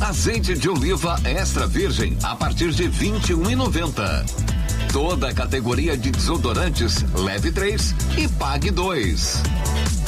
Azeite de oliva extra virgem a partir de R$21,90. Toda a categoria de desodorantes, leve 3 e pague 2.